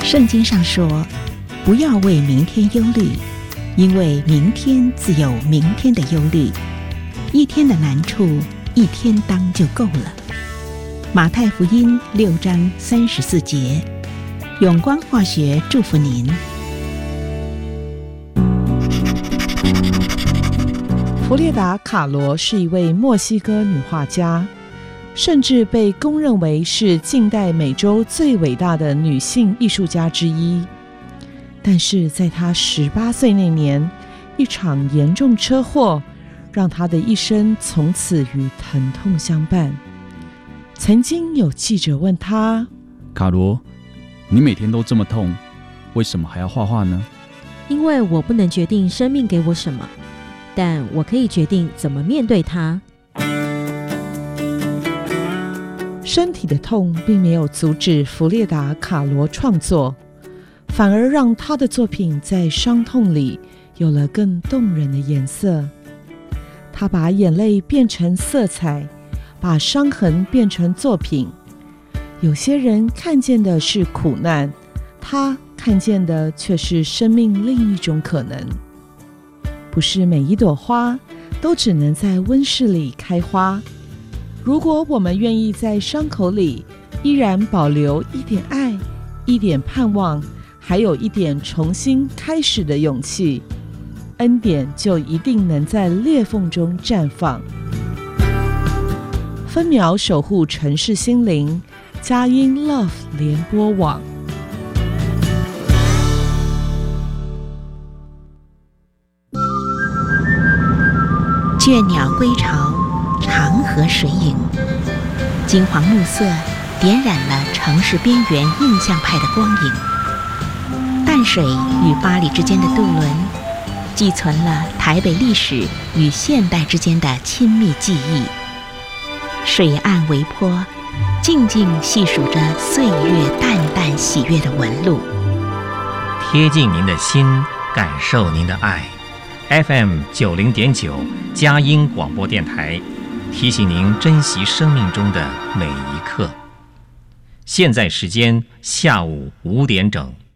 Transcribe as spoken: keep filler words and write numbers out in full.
圣经上说，不要为明天忧虑，因为明天自有明天的忧虑，一天的难处一天当就够了。马太福音六章三十四节，永光化学祝福您。 弗列达·卡罗是一位墨西哥女画家，甚至被公认为是近代美洲最伟大的女性艺术家之一。但是在她十八岁那年，一场严重车祸让她的一生从此与疼痛相伴。曾经有记者问她： 卡罗，你每天都这么痛，为什么还要画画呢？ 因为我不能决定生命给我什么，但我可以决定怎么面对它。 身体的痛并没有阻止弗列达·卡罗创作，反而让他的作品在伤痛里有了更动人的颜色。他把眼泪变成色彩，把伤痕变成作品。有些人看见的是苦难，他看见的却是生命另一种可能。不是每一朵花都只能在温室里开花。如果我们愿意在伤口里依然保留一点爱，一点盼望，还有一点重新开始的勇气，恩典就一定能在裂缝中绽放。分秒守护城市心灵，佳音 Love 联播网。 倦鸟归巢，长河水影，金黄暮色点染了城市边缘印象派的光影。淡水与巴黎之间的渡轮，寄存了台北历史与现代之间的亲密记忆。水岸微波，静静细数着岁月淡淡喜悦的纹路， 贴近您的心，感受您的爱。F M 九零点九佳音广播电台，提醒您珍惜生命中的每一刻。现在时间下午五点整。